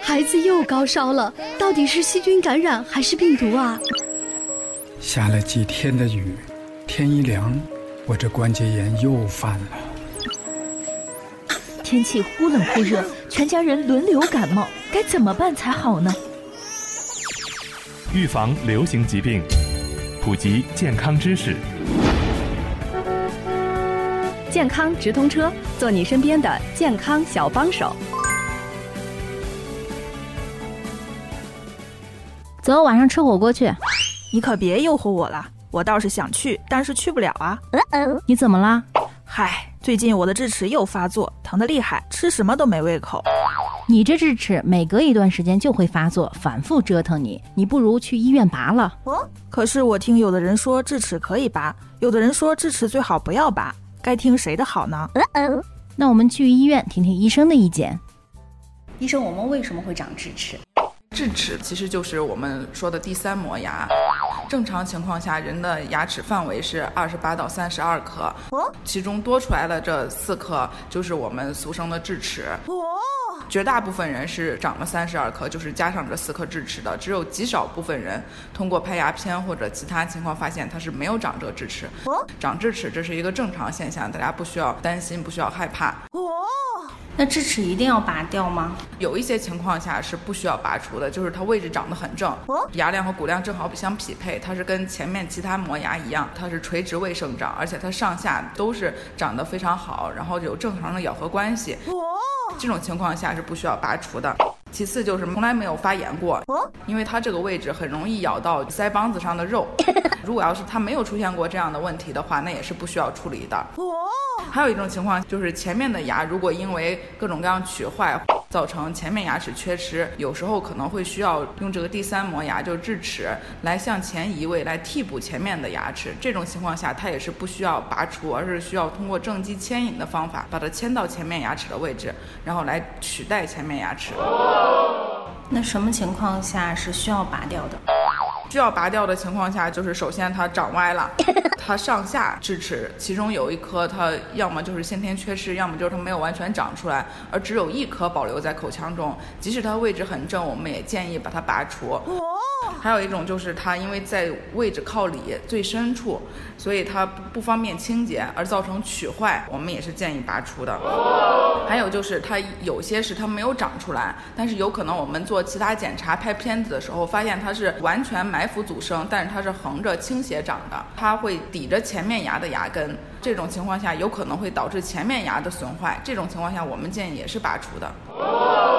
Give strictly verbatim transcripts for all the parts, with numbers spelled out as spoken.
孩子又高烧了，到底是细菌感染还是病毒啊？ 下了几天的雨，天一凉，我这关节炎又犯了。 天气忽冷忽热，全家人轮流感冒，该怎么办才好呢？ 预防流行疾病，普及健康知识。 健康直通车，做你身边的健康小帮手。 走，晚上吃火锅去。 你可别诱惑我了，我倒是想去，但是去不了啊。 你怎么啦？ 嗨，最近我的智齿又发作，疼得厉害，吃什么都没胃口。 你这智齿每隔一段时间就会发作，反复折腾你，你不如去医院拔了。 哦，可是我听有的人说智齿可以拔，有的人说智齿最好不要拔，该听谁的好呢？ 那我们去医院听听医生的意见。 医生，我们为什么会长智齿？ 智齿其实就是我们说的第三磨牙。正常情况下，人的牙齿范围是二十八到三十二颗，其中多出来的这四颗就是我们俗称的智齿。绝大部分人是长了三十二颗，就是加上这四颗智齿的，只有极少部分人通过拍牙片或者其他情况发现它是没有长这个智齿。长智齿这是一个正常现象，大家不需要担心，不需要害怕。 那智齿一定要拔掉吗？ 有一些情况下是不需要拔除的，就是它位置长得很正，牙量和骨量正好相匹配，它是跟前面其他磨牙一样，它是垂直位生长，而且它上下都是长得非常好，然后有正常的咬合关系。这种情况下是不需要拔除的。其次就是从来没有发炎过，因为它这个位置很容易咬到腮帮子上的肉。如果要是它没有出现过这样的问题的话，那也是不需要处理的。还有一种情况就是前面的牙如果因为各种各样龋坏造成前面牙齿缺失，有时候可能会需要用这个第三磨牙，就是智齿来向前移位，来替补前面的牙齿。这种情况下它也是不需要拔除，而是需要通过正畸牵引的方法把它牵到前面牙齿的位置，然后来取代前面牙齿。 那什么情况下是需要拔掉的？ 需要拔掉的情况下，就是首先它长歪了，它上下智齿其中有一颗它要么就是先天缺失，要么就是它没有完全长出来，而只有一颗保留在口腔中，即使它位置很正，我们也建议把它拔除。还有一种就是它因为在位置靠里最深处，所以它不方便清洁而造成龋坏，我们也是建议拔除的。还有就是它有些是它没有长出来，但是有可能我们做其他检查拍片子的时候发现它是完全埋伏阻生，但是它是横着倾斜长的，它会抵着前面牙的牙根，这种情况下有可能会导致前面牙的损坏，这种情况下我们建议也是拔除的。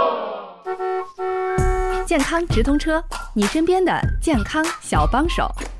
健康直通车，你身边的健康小帮手。